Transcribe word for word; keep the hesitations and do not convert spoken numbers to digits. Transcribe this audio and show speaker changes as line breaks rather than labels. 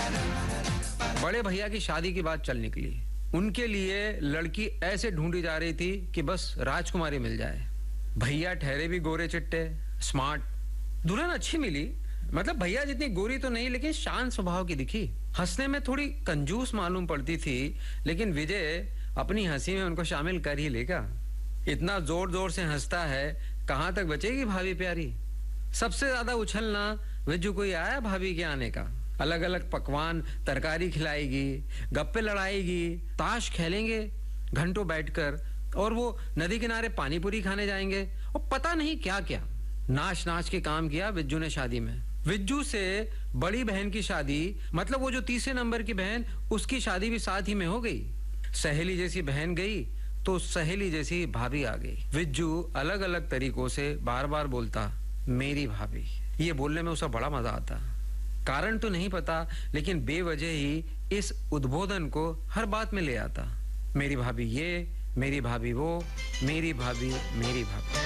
बड़े भैया की शादी की बात चल निकली। उनके लिए लड़की ऐसे ढूंढी जा रही थी कि बस राजकुमारी मिल जाए। भैया ठहरे भी गोरे चिट्टे, स्मार्ट। दुल्हन अच्छी मिली, मतलब भैया जितनी गोरी तो नहीं लेकिन शांत स्वभाव की दिखी। हंसने में थोड़ी कंजूस मालूम पड़ती थी, लेकिन विजय अपनी हंसी में उनको शामिल कर ही लेगा। इतना जोर जोर से हंसता है, कहां तक बचेगी भाभी प्यारी। सबसे ज्यादा उछलना विज्जू को ही आया भाभी के आने का। अलग अलग पकवान, तरकारी खिलाएगी, गप्पे लड़ाएगी, ताश खेलेंगे घंटों बैठकर, और वो नदी किनारे पानी पूरी खाने जाएंगे और पता नहीं क्या क्या। नाच नाच के काम किया विज्जू ने शादी में। विज्जू से बड़ी बहन की शादी, मतलब वो जो तीसरे नंबर की बहन, उसकी शादी भी साथ ही में हो गई। सहेली जैसी बहन गई तो सहेली जैसी भाभी आ गई। विज्जू अलग अलग तरीकों से बार बार बोलता मेरी भाभी। ये बोलने में उसे बड़ा मजा आता। कारण तो नहीं पता, लेकिन बेवजह ही इस उद्बोधन को हर बात में ले आता। मेरी भाभी ये, मेरी भाभी वो, मेरी भाभी मेरी भाभी।